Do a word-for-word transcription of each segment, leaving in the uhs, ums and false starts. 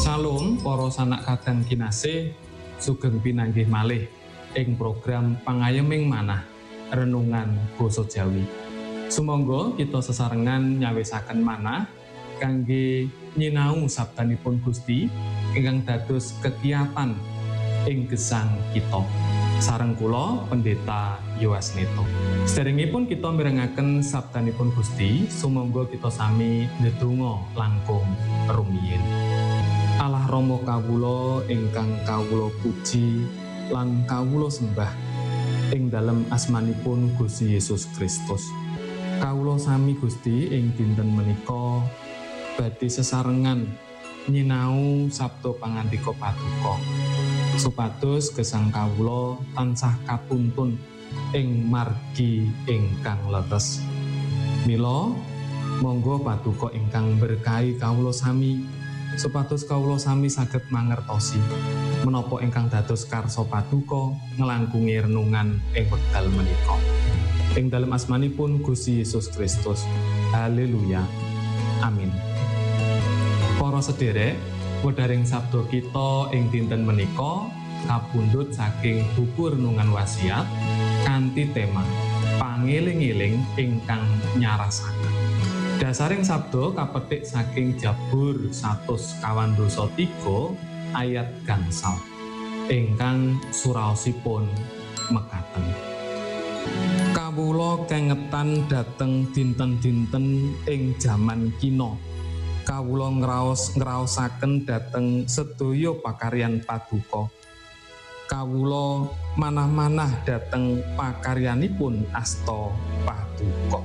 Salam para sanak kadang kinasih, sugeng pinanggih malih ing program pangayeming manah renungan basa Jawi. Sumangga kita sesarengan nyawisaken manah kangge nyinau sabdanipun Gusti ingkang dados kegiatan ing gesang kita. Sareng kula Pendeta Yoasneto. Sedherengipun kita mirengaken sabdanipun Gusti, sumangga kita sami ndedonga langkung rumiyin. Allah Rama kawula ingkang kawula puji lan kawula sembah ing dalem asmanipun Gusti Yesus Kristus. Kawula sami Gusti ing dinten menika badhe sesarengan nyinau sabda pangandika Paduka. Supados gesang kawula tansah kapuntun ing margi ingkang leres. Mila monggo Paduka ingkang berkahi kawula sami supados kawula sami saged mangertosi menapa ingkang dados karsa Paduka nglangkungi renungan ing wekdal menika. Ing dalem asmanipun Gusti Yesus Kristus. Haleluya. Amin. Para sederek, wedharing sabda kita ing dinten menika kapundhut saking buku renungan wasiat kanthi tema pangeling-eling ingkang nyarasaken. Dasaring sabda kapetik saking Jabur seratus tiga ayat gangsal ingkang suraosipun mekaten. Kawula kengetan dhateng dinten-dinten ing jaman kina. Kawula ngraos ngraosaken dhateng sedaya pakaryan Paduka. Kawula manah-manah dhateng pakaryanipun asta Paduka.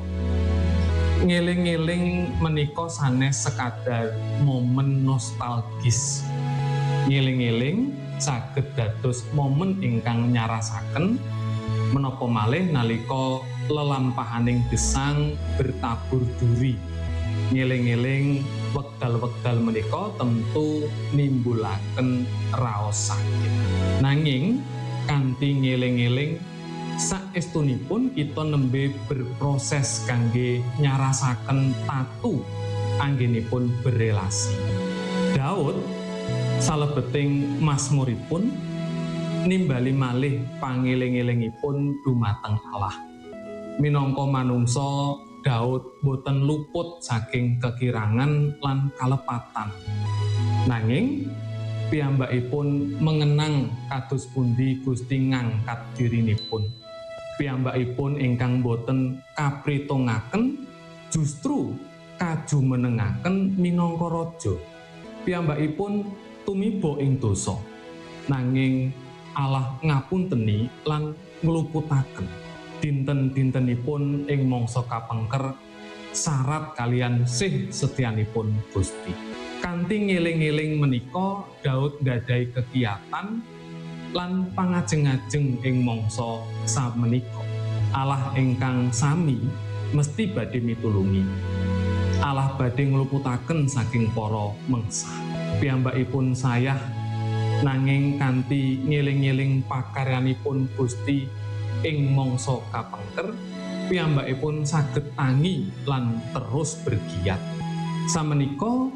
Ngeling-eling menika sanes sekadar momen nostalgis. Ngeling-eling saged dados momen ingkang nyarasaken menapa malih nalika lelampahaning gesang bertabur duri. Ngeling-eling wekdal-wekdal menika tentu nimbulaken raos sakit. Nanging kanthi ngeling-eling saestunipun kita nembe berproses kangge nyarasaken tatu anggenipun berelasi. Daud salebeting masmuripun nimbali malih pangeling-elingipun dumateng Allah. Minangka manungsa Daud boten luput saking kekirangan lan kalepatan. Nanging piyambakipun mengenang kados pundi Gusti ngangkat dirinipun. Piyambakipun ingkang boten kapritongaken justru kajumenengaken minangka raja. Piyambakipun tumiba ing dosa. Nanging Allah ngapunteni lan ngluputaken. Dinten-dintenipun ing mangsa kapengker syarat kalian sih setyanipun Gusti. Kanthi ngeling-eling menika Daud gadhahi kegiatan lan pangajeng-ajeng ing mangsa samenika. Allah ingkang sami mesti badhe mitulungi. Allah badhe ngluputaken saking para mengsah. Piyambakipun sayah nanging kanthi ngeling-eling pakaryanipun Gusti ing mangsa kapengker, piyambakipun saged tangi lan terus bergiat. Samenika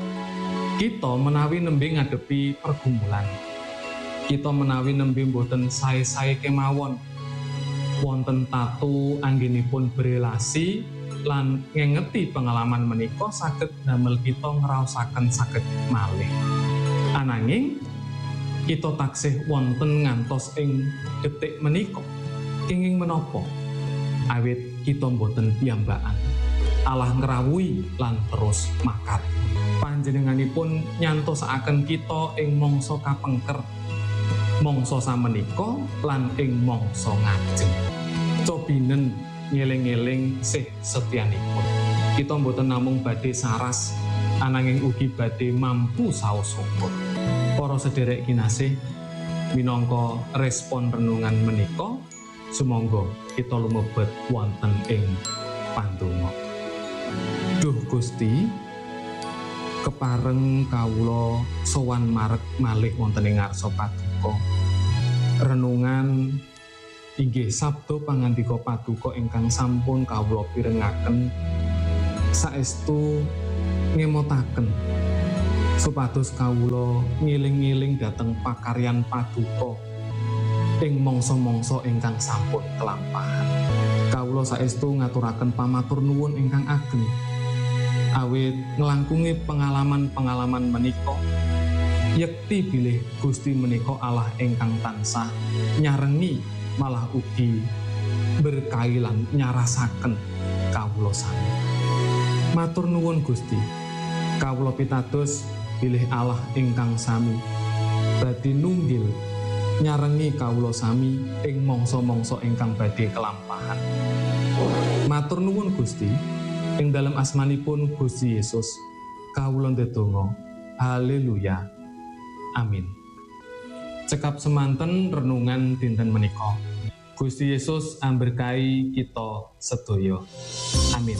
kita menawi nembe ngadepi pergumulan, kita menawi nembe boten sae-sae kemawon, wonten tatu anggenipun berelasi lan ngengeti pengalaman menika saged damel kita ngraosaken saged malih. Ananging kita taksih wonten ngantos ing detik menika kenging menapa? Awit kita boten piyambakan. Allah ngrawuhi lan terus makarya. Panjenenganipun nyantosaken kita ing mangsa kapengker, mangsa samenika lan ing mangsa ngajeng. Cobinen ngeling-eling sih setyanipun. Kita boten namung badhe saras, ananging ugi badhe mampu saos syukur. Para sederek kinasih, minangka respon renungan menika, sumangga kita lumebet wonten ing pandonga. Duh Gusti, kepareng kawula sowan marek malih wonten ing ngarsa Paduka. Renungan inggih sabda pangandika Paduka ingkang sampun kawula pirengaken saestu ngemotaken supados kawula ngiling-ngiling dhateng pakaryan paduka ing mangsa-mangsa ingkang sampun kelampahan. Kawula saestu ngaturaken pamatur nuwun ingkang ageng awit nglangkungi pengalaman-pengalaman menika yekti bilih Gusti menika Allah ingkang tansah nyarengi malah ugi berkahi lan nyarasaken kawula sami. Matur nuwun Gusti, kawula pitados bilih Allah ingkang sami badhe nunggil nyarengi kawula sami ing mangsa-mangsa ingkang badhe kelampahan. Matur nuwun Gusti, ing dalem asmanipun Gusti Yesus kawula ndedonga. Haleluya. Amin. Cekap semanten renungan dinten menika. Gusti Yesus amberkahi kita sedaya. Amin.